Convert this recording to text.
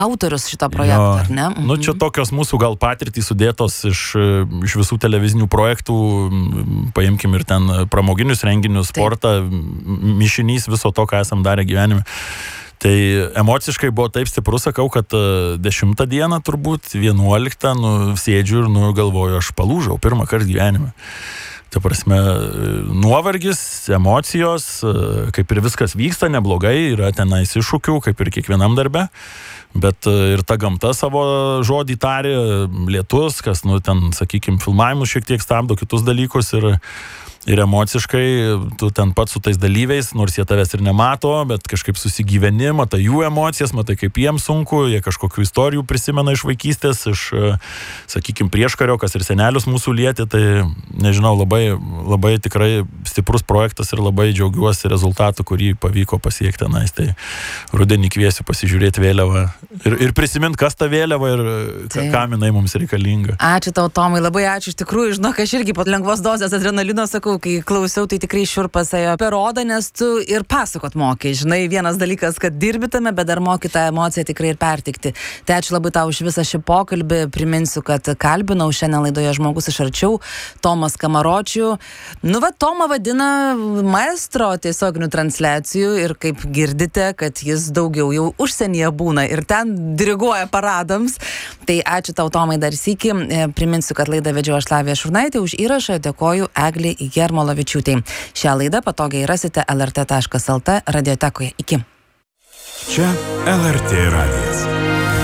autorius šito projekto, ar ne? Nu, čia tokios mūsų gal patirtys sudėtos iš visų televizinių projektų, paimkim ir ten pramoginius renginius, sportą, mišinys viso to, ką esam darę gyvenime. Tai emociškai buvo taip stiprus, sakau, kad 10 dieną turbūt, 11, sėdžiu ir galvoju, aš palūžau pirmą kartą gyvenime. Ta prasme, nuovargis, emocijos, kaip ir viskas vyksta, neblogai, yra tenais iššūkių, kaip ir kiekvienam darbe, bet ir ta gamta savo žodį tarė, lietus, kas, ten, sakykime, filmavimus šiek tiek stabdo, kitus dalykus ir emociškai, tu ten pat su tais dalyviais, nors jie tavęs ir nemato, bet kažkaip susigyveni, matai jų emocijas, matai kaip jiems sunku, jie kažkokių istorijų prisimena iš vaikystės, iš, sakykime, prieškario, kas ir senelius mūsų lietė, tai nežinau, labai tikrai stiprus projektas ir labai džiaugiuosi rezultatu, kurį pavyko pasiekti tenais. Tai rudenį kviesiu pasižiūrėti vėliavą ir prisiminti, kas ta vėliava ir kam jinai mums reikalinga. Ačiū tau, Tomai, labai ačiū. Iš tikrųjų, žinok, aš irgi po lengvos dozės adrenalino sakau, kai klausiau, tai tikrai šiurpas ėjo per odą, nes tu ir pasakot mokai. Žinai, vienas dalykas, kad dirbi tame, bet dar moki tą emociją tikrai ir pertikti. Tai ačiū labai tau už visą šį pokalbį. Priminsiu, kad kalbinau šiandien laidoje Žmogus iš arčiau Tomą Skamaročių. Tomą vadina maestro tiesioginių transliacijų ir kaip girdite, kad jis daugiau jau užsienyje būna ir ten diriguoja paradams. Tai ačiū tau, Tomai, dar sykį. Priminsiu, kad laidą vedžiau aš Lavija Šurnaitė. Už įrašą dėkoju Eglei Jarmolavičiūtei. Šią laidą patogiai rasite lrt.lt radiotekoje. Iki. Čia LRT radijas.